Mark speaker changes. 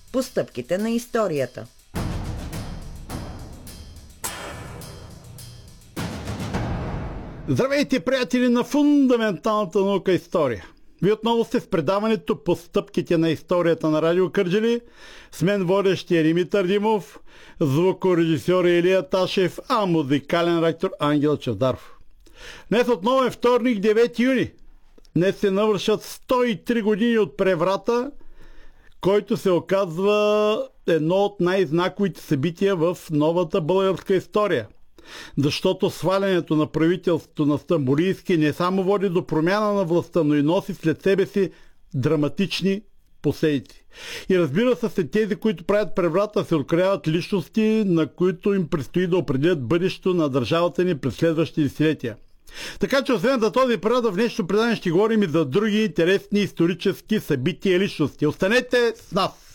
Speaker 1: по стъпките на историята.
Speaker 2: Здравейте, приятели на фундаменталната наука история! Вие отново сте с предаването по стъпките на историята на Радио Кърджали. С мен водещия Димитър Димов, звукорежисьор Илия Ташев, а музикален ректор Ангел Чавдаров. Днес отново е вторник, 9 юни. Днес се навършат 103 години от преврата, който се оказва едно от най-знаковите събития в новата българска история. Защото свалянето на правителството на Стамболийски не само води до промяна на властта, но и носи след себе си драматични последици. И разбира се, след тези, които правят преврата, се открояват личности, на които им предстои да определят бъдещето на държавата ни през следващите десетилетия. Така че освен за този период, в днешното предаване ще говорим и за други интересни исторически събития и личности. Останете с нас!